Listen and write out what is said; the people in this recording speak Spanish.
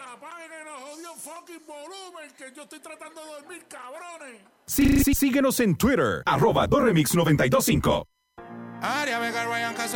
Apaguen el jodido fucking volumen, que yo estoy tratando de dormir, cabrones. Sí, síguenos en Twitter, @doremix925. Aria Vega, Ryan Castro.